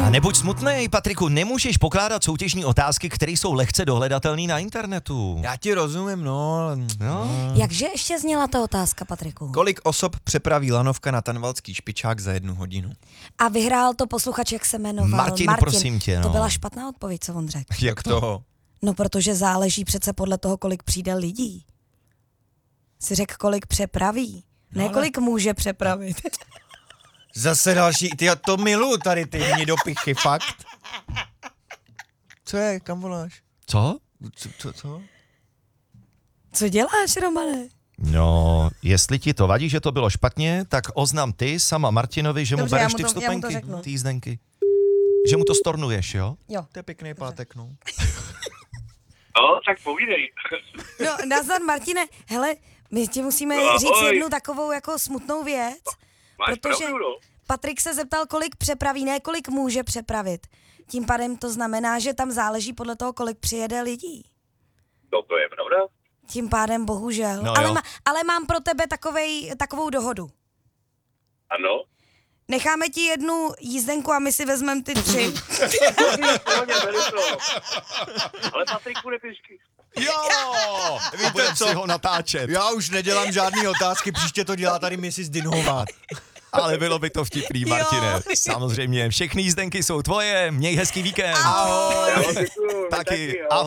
A nebuď smutnej, Patriku, nemůžeš pokládat soutěžní otázky, které jsou lehce dohledatelné na internetu. Já ti rozumím, no. Jakže ještě zněla ta otázka, Patriku? Kolik osob přepraví lanovka na Tanvaldský špičák za 1 hodinu? A vyhrál to posluchač, jak se jmenoval? Martin, prosím tě, no. To byla špatná odpověď, co on řekl. Jak toho? No, protože záleží přece podle toho, kolik přijde lidí. Si řekl, kolik přepraví. Ne, kolik může přepravit. Zase další, ty, já to miluju tady ty dopichy, fakt. Co je, kam voláš? Co? Co? Co děláš, Romane? No, jestli ti to vadí, že to bylo špatně, tak oznam ty sama Martinovi, že mu Dobře, bereš já ty mu to vstupenky, řeknu. ty jízdenky. Že mu to stornuješ, jo? Jo. To je pěkný pátek, no. No, tak povídej. No, nazdar, Martine, hele, my ti musíme říct jednu takovou jako smutnou věc, Máš protože pravdu, no. Patrik se zeptal, kolik přepraví, ne kolik může přepravit. Tím pádem to znamená, že tam záleží podle toho, kolik přijede lidí. No, to je pravda. Tím pádem bohužel. No ale, jo. ale mám pro tebe takovou dohodu. Ano. Necháme ti 1 jízdenku a my si vezmeme ty 3. Pohodě, beru to. Ale Patrik bude pěšky. Jo! A budem si ho natáčet. Já už nedělám žádný otázky, příště to dělá tady Mrs. Dinhová. Ale bylo by to vtipný, Martine. Samozřejmě, všechny jízdenky jsou tvoje, měj hezký víkend. Ahoj. Já vám děkuju. Taky, ahoj.